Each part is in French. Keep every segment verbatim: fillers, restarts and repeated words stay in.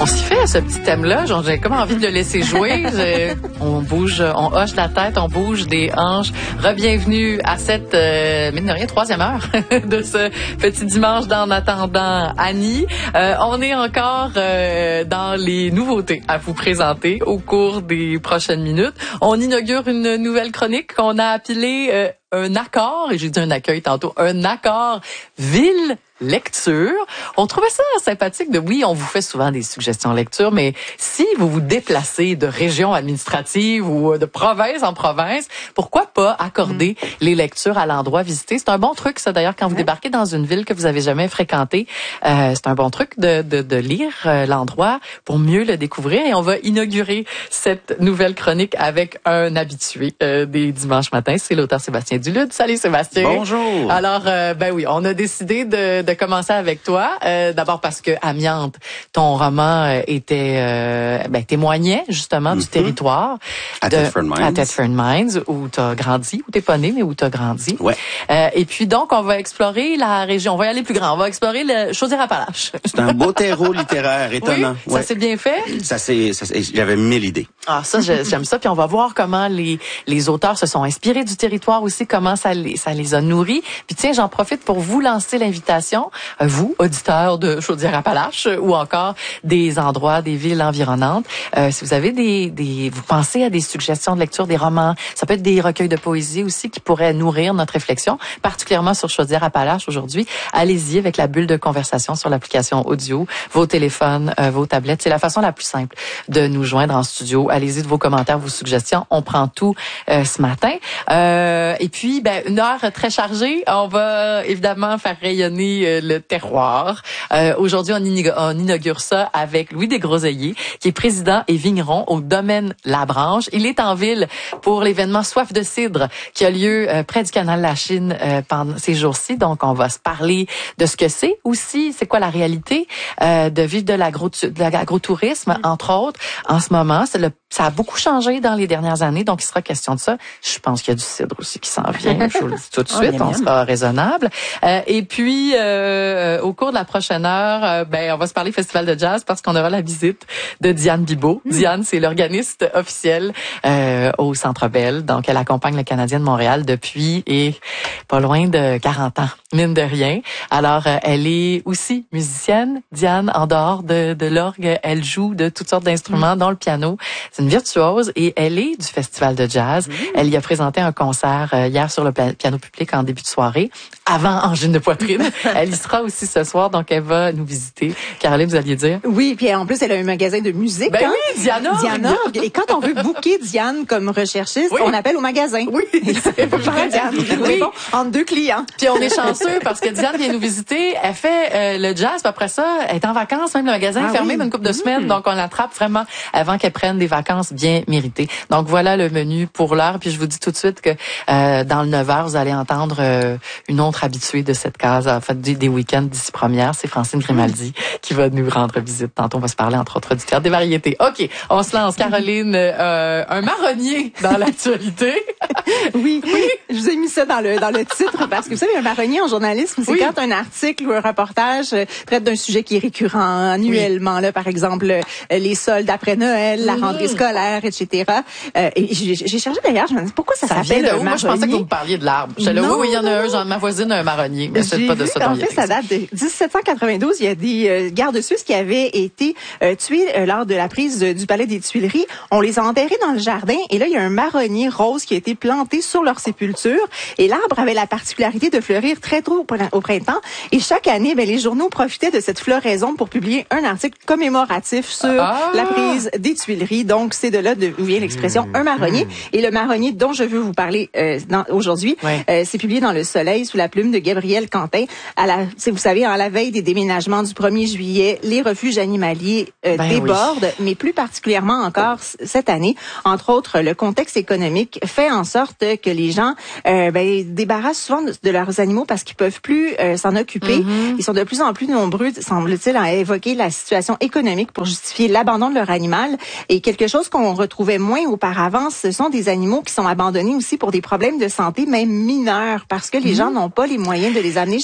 On s'y fait, ce petit thème-là. Genre, j'ai comme envie de le laisser jouer. Je, on bouge, on hoche la tête, on bouge des hanches. Re-bienvenue à cette, euh, mine de rien, troisième heure de ce petit dimanche d'En attendant Annie. Euh, on est encore euh, dans les nouveautés à vous présenter au cours des prochaines minutes. On inaugure une nouvelle chronique qu'on a appelée euh, un accord, et j'ai dit un accueil tantôt, un accord ville lecture. On trouvait ça sympathique de, oui, on vous fait souvent des suggestions lecture, mais si vous vous déplacez de région administrative ou de province en province, pourquoi pas accorder mmh. les lectures à l'endroit visité? C'est un bon truc, ça, d'ailleurs, quand vous ouais. débarquez dans une ville que vous avez jamais fréquentée. Euh, c'est un bon truc de, de, de lire euh, l'endroit pour mieux le découvrir. Et on va inaugurer cette nouvelle chronique avec un habitué euh, des dimanches matins. C'est l'auteur Sébastien Dulude. Salut, Sébastien. Bonjour. Alors, euh, ben oui, on a décidé de de commencer avec toi. Euh, d'abord parce que Amiante, ton roman euh, était euh, ben, témoignait justement mm-hmm. du territoire à de, Thetford Mines. À Thetford Mines, où tu as grandi, où t'es pas né, mais où tu as grandi. Ouais. Euh, et puis donc, on va explorer la région. On va y aller plus grand. On va explorer le Chaudière-Appalaches. C'est un beau terreau littéraire, étonnant. Oui, ouais. Ça s'est bien fait. Ça c'est, j'avais mille idées. Ah, ça, j'aime ça. Puis on va voir comment les les auteurs se sont inspirés du territoire aussi, comment ça les ça les a nourris. Puis tiens, j'en profite pour vous lancer l'invitation. Vous, auditeurs de Chaudière-Appalaches ou encore des endroits, des villes environnantes, euh, si vous avez des, des, vous pensez à des suggestions de lecture, des romans, ça peut être des recueils de poésie aussi qui pourraient nourrir notre réflexion, particulièrement sur Chaudière-Appalaches aujourd'hui. Allez-y avec la bulle de conversation sur l'application audio, vos téléphones, euh, vos tablettes. C'est la façon la plus simple de nous joindre en studio. Allez-y de vos commentaires, vos suggestions. On prend tout euh, ce matin. Euh, et puis, ben, une heure très chargée. On va évidemment faire rayonner euh, le terroir. Euh, aujourd'hui, on, on inaugure ça avec Louis Desgroseilliers, qui est président et vigneron au domaine La Branche. Il est en ville pour l'événement Soif de cidre qui a lieu euh, près du canal de la Chine euh, pendant ces jours-ci. Donc, on va se parler de ce que c'est aussi, c'est quoi la réalité euh, de vivre de l'agro de l'agrotourisme, mmh. entre autres. En ce moment, c'est le, ça a beaucoup changé dans les dernières années, donc il sera question de ça. Je pense qu'il y a du cidre aussi qui s'en vient. Je vous le dis tout de suite, on, on sera raisonnable. Euh, et puis, euh, au cours de la prochaine heure, euh, ben on va se parler festival de jazz parce qu'on aura la visite de Diane Bibeau. Mmh. Diane, c'est l'organiste officiel euh, au Centre Bell. Donc, elle accompagne le Canadien de Montréal depuis et pas loin de quarante ans, mine de rien. Alors, euh, elle est aussi musicienne. Diane, en dehors de, de l'orgue, elle joue de toutes sortes d'instruments, mmh. dont le piano. C'est une virtuose et elle est du festival de jazz. Mmh. Elle y a présenté un concert euh, hier sur le piano public en début de soirée, avant Angine de poitrine. Elle y sera aussi ce soir, donc elle va nous visiter. Caroline, vous alliez dire? Oui, puis en plus, elle a un magasin de musique. Ben hein? oui, Diana. Diana. Et quand on veut booker Diane comme recherchiste, oui. on appelle au magasin. Oui, c'est vrai. Diane. Oui. Bon, entre deux clients. Puis on est chanceux parce que Diane vient nous visiter. Elle fait euh, le jazz, puis après ça, elle est en vacances, même le magasin ah, est fermé oui. une couple de mmh. semaines, donc on l'attrape vraiment avant qu'elle prenne des vacances bien méritées. Donc voilà le menu pour l'heure. Puis je vous dis tout de suite que euh, dans le neuf heures, vous allez entendre euh, une autre habituée de cette case, en fait, des, des week-ends d'ici première, c'est Francine Grimaldi mmh. qui va nous rendre visite. Tantôt, on va se parler entre autres du théâtre des variétés. OK, on se lance. Caroline, euh, un marronnier dans l'actualité. oui, oui, je vous ai mis ça dans le dans le titre parce que vous savez, un marronnier en journalisme, c'est oui. quand un article ou un reportage traite d'un sujet qui est récurrent annuellement, oui. là, par exemple, les soldes après Noël, la rentrée scolaire, et cetera. Euh, et j'ai, j'ai cherché d'ailleurs, je me dis pourquoi ça, ça s'appelle un marronnier. Moi, je pensais que vous me parliez de l'arbre. J'étais là, oui, oui, il y en a un, genre, ma voisine a un marronnier, mais c'est pas de ça dont en fait, ça date de dix-sept cent quatre-vingt-douze. Il y a des euh, gardes suisses qui avaient été euh, tués euh, lors de la prise euh, du palais des Tuileries. On les a enterrés dans le jardin et là, il y a un marronnier rose qui a été planté sur leur sépulture. Et l'arbre avait la particularité de fleurir très tôt au printemps. Et chaque année, ben, les journaux profitaient de cette floraison pour publier un article commémoratif sur ah! la prise des Tuileries. Donc, c'est de là d'où vient l'expression un marronnier. Et le marronnier dont je veux vous parler euh, aujourd'hui, ouais. euh, c'est publié dans Le Soleil sous la plume de Gabriel Quentin. À la, vous savez, à la veille des déménagements du premier juillet, les refuges animaliers euh, ben débordent, oui. mais plus particulièrement encore cette année. Entre autres, le contexte économique fait en sorte que les gens euh, ben, débarrassent souvent de, de leurs animaux parce qu'ils peuvent plus euh, s'en occuper. Mm-hmm. Ils sont de plus en plus nombreux, semble-t-il, à évoquer la situation économique pour justifier l'abandon de leur animal. Et quelque chose qu'on retrouvait moins auparavant, ce sont des animaux qui sont abandonnés aussi pour des problèmes de santé, même mineurs, parce que les mm-hmm. gens n'ont pas les moyens de les amener chez le vétérinaire.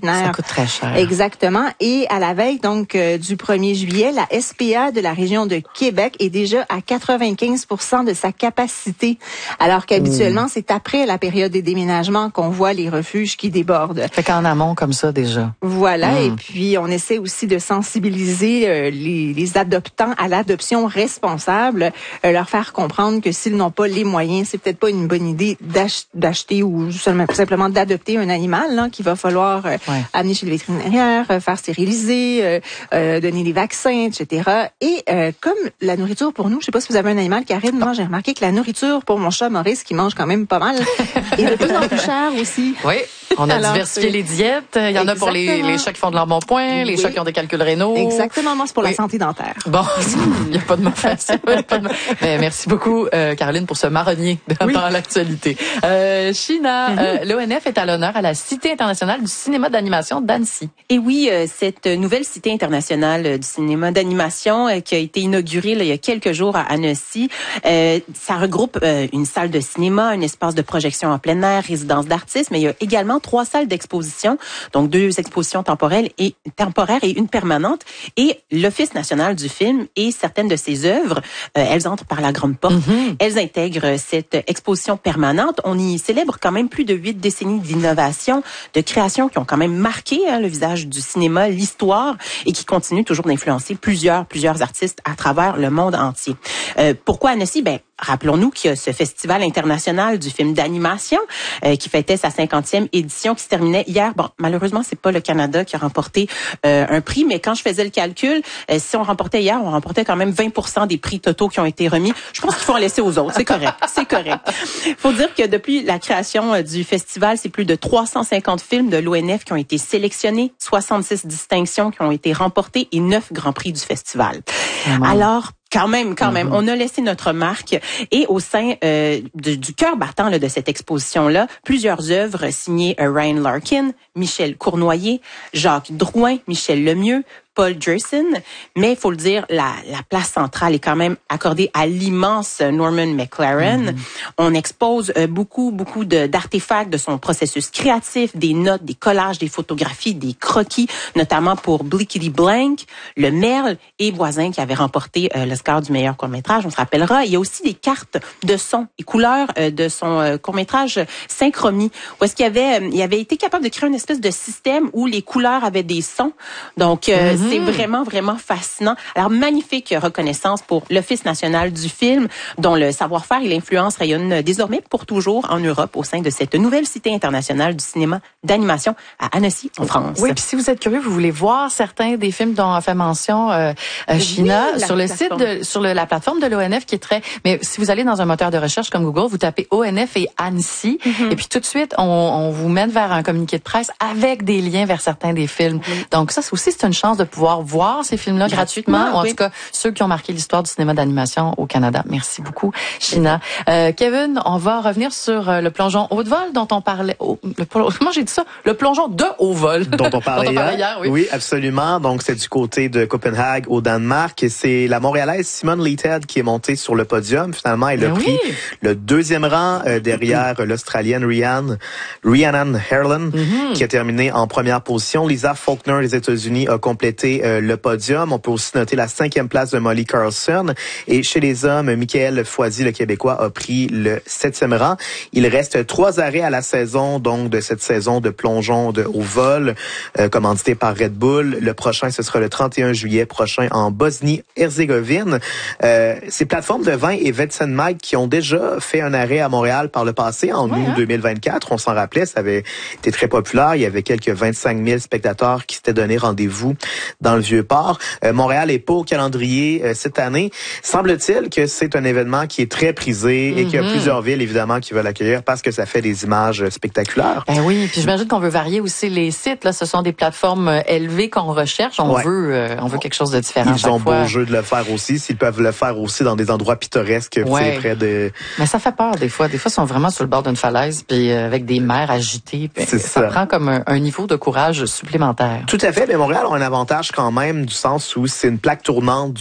vétérinaire. Ça coûte très cher. Exactement. Et à la veille, donc, euh, du premier juillet, la S P A de la région de Québec est déjà à quatre-vingt-quinze pour cent de sa capacité. Alors qu'habituellement, mmh. c'est après la période des déménagements qu'on voit les refuges qui débordent. Fait qu'en amont, comme ça, déjà. Voilà. Mmh. Et puis, on essaie aussi de sensibiliser euh, les, les adoptants à l'adoption responsable, euh, leur faire comprendre que s'ils n'ont pas les moyens, c'est peut-être pas une bonne idée d'ach- d'acheter ou seulement, simplement d'adopter un animal là, qu'il va falloir euh, ouais. amener chez le vétérinaire, euh, faire stériliser, euh, euh, donner des vaccins, et cetera. Et euh, comme la nourriture pour nous, je sais pas si vous avez un animal, Karine, moi j'ai remarqué que la nourriture pour mon chat Maurice, qui mange quand même pas mal, est de plus en plus chère aussi. Oui. On a Alors, diversifié les diètes. Il y en Exactement. a pour les, les chats qui font de l'embonpoint, les oui. chats qui ont des calculs rénaux. Exactement. Moi, c'est pour oui. la santé dentaire. Bon, il n'y a pas de mauvaise. Mais merci beaucoup, euh, Caroline, pour ce marronnier dans oui. l'actualité. Euh, China, mm-hmm. euh, l'O N F est à l'honneur à la Cité internationale du cinéma d'animation d'Annecy. Et oui, euh, cette nouvelle Cité internationale du cinéma d'animation euh, qui a été inaugurée là, il y a quelques jours à Annecy, euh, ça regroupe euh, une salle de cinéma, un espace de projection en plein air, résidence d'artistes, mais il y a également trois salles d'exposition, donc deux expositions temporelles et temporaires et une permanente. Et l'Office national du film et certaines de ses œuvres, euh, elles entrent par la grande porte. Mm-hmm. Elles intègrent cette exposition permanente. On y célèbre quand même plus de huit décennies d'innovation, de créations qui ont quand même marqué hein, le visage du cinéma, l'histoire, et qui continuent toujours d'influencer plusieurs, plusieurs artistes à travers le monde entier. Euh, pourquoi Annecy? Ben, rappelons-nous qu'il y a ce festival international du film d'animation euh, qui fêtait sa cinquantième édition qui se terminait hier. Bon, malheureusement, c'est pas le Canada qui a remporté euh, un prix, mais quand je faisais le calcul, euh, si on remportait hier, on remportait quand même vingt pour cent des prix totaux qui ont été remis. Je pense qu'il faut en laisser aux autres. C'est correct. C'est correct. Il faut dire que depuis la création euh, du festival, c'est plus de trois cent cinquante films de l'O N F qui ont été sélectionnés, soixante-six distinctions qui ont été remportées et neuf grands prix du festival. Mmh. Alors, Quand même, quand même. Mm-hmm. On a laissé notre marque et au sein euh, de, du cœur battant là, de cette exposition-là, plusieurs œuvres signées euh, Ryan Larkin, Michel Cournoyer, Jacques Drouin, Michel Lemieux, Paul Gerson, mais il faut le dire, la, la place centrale est quand même accordée à l'immense Norman McLaren. Mm-hmm. On expose euh, beaucoup, beaucoup de, d'artefacts de son processus créatif, des notes, des collages, des photographies, des croquis, notamment pour Blickety Blank, Le Merle et Voisin qui avait remporté euh, l'Oscar du meilleur court-métrage, on se rappellera. Il y a aussi des cartes de son et couleurs euh, de son euh, court-métrage Synchromie, où est-ce qu'il avait, euh, il avait été capable de créer une espèce de système où les couleurs avaient des sons. Donc, euh, mm-hmm. c'est vraiment, vraiment fascinant. Alors, magnifique reconnaissance pour l'Office national du film, dont le savoir-faire et l'influence rayonnent désormais pour toujours en Europe au sein de cette nouvelle Cité internationale du cinéma d'animation à Annecy, en France. Oui, puis si vous êtes curieux, vous voulez voir certains des films dont a fait mention euh, China oui, sur le plateforme. site de, sur le, la plateforme de l'O N F qui est très... Mais si vous allez dans un moteur de recherche comme Google, vous tapez O N F et Annecy, mm-hmm. et puis tout de suite, on, on vous mène vers un communiqué de presse avec des liens vers certains des films. Mm-hmm. Donc ça, c'est aussi, c'est une chance de pouvoir voir ces films-là gratuitement, gratuitement ou en oui. tout cas ceux qui ont marqué l'histoire du cinéma d'animation au Canada. Merci beaucoup, China. Euh, Kevin, on va revenir sur euh, le plongeon haut de vol dont on parlait. Oh, le, comment j'ai dit ça? Le plongeon de haut vol. Dont on parlait, dont on parlait hier. hier oui. oui, absolument. Donc c'est du côté de Copenhague au Danemark et c'est la Montréalaise Simone Leighted qui est montée sur le podium. Finalement, elle a ben pris oui. le deuxième rang euh, derrière mm-hmm. l'Australienne Rhiannon, Rhiannon Herlin mm-hmm. qui a terminé en première position. Lisa Faulkner des États-Unis a complété euh, le podium. On peut aussi noter la cinquième place de Molly Carlson. Et chez les hommes, Michael Foisy, le Québécois, a pris le septième rang. Il reste trois arrêts à la saison, donc de cette saison de plongeon de haut vol, euh, commandité par Red Bull. Le prochain, ce sera le trente et un juillet prochain en Bosnie-Herzégovine. Euh, ces plateformes de vin et Vetsenmike qui ont déjà fait un arrêt à Montréal par le passé, en ouais, août hein? deux mille vingt-quatre. On s'en rappelait, ça avait été très populaire. Il y avait quelques vingt-cinq mille spectateurs qui s'étaient donné rendez-vous dans le Vieux-Port. Euh, Montréal est pas au calendrier euh, cette année. Semble-t-il que c'est un événement qui est très prisé mm-hmm. et qu'il y a plusieurs villes, évidemment, qui veulent l'accueillir parce que ça fait des images spectaculaires. Ben oui, puis j'imagine qu'on veut varier aussi les sites. Là, ce sont des plateformes élevées qu'on recherche. On ouais. veut euh, on veut quelque chose de différent. Ils ont fois. beau jeu de le faire aussi. S'ils peuvent le faire aussi dans des endroits pittoresques, ouais. près de... Mais ça fait peur des fois. Des fois, ils sont vraiment sur le bord d'une falaise, puis euh, avec des mers agitées. Puis c'est ça, ça prend comme un, un niveau de courage supplémentaire. Tout à fait. Mais Montréal a un avantage quand même du sens où c'est une plaque tournante